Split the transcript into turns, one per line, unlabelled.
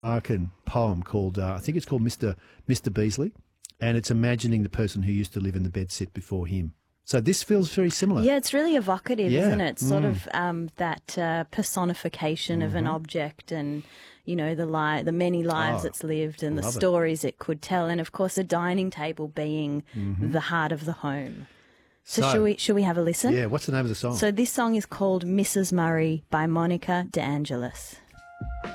Arkin poem called, I think it's called Mr. Beasley, and it's imagining the person who used to live in the bedsit before him. So this feels very similar.
Yeah, it's really evocative,
Yeah.
isn't it? Sort of that personification of an object, and the many lives it's lived, and the
love it.
stories it could tell, and of course a dining table being the heart of the home. So should we have a listen?
Yeah, what's the name of the song?
So this song is called Mrs. Murray by Monica De Angelis.